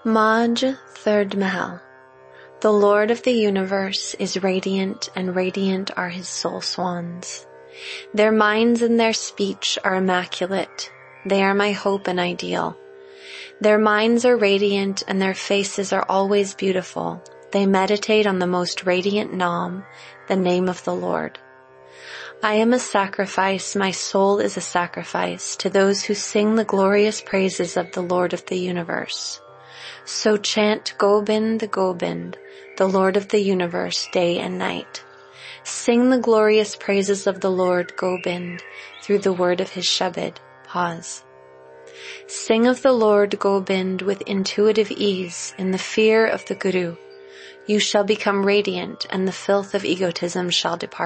Maj, third Mahal. The Lord of the universe is radiant, and radiant are his soul swans. Their minds and their speech are immaculate. They are my hope and ideal. Their minds are radiant, and their faces are always beautiful. They meditate on the most radiant Nam, the name of the Lord. I am a sacrifice, my soul is a sacrifice to those who sing the glorious praises of the Lord of the universe. So chant Gobind, the Lord of the universe, day and night. Sing the glorious praises of the Lord Gobind through the word of his Shabad. Pause. Sing of the Lord Gobind with intuitive ease in the fear of the Guru. You shall become radiant, and the filth of egotism shall depart.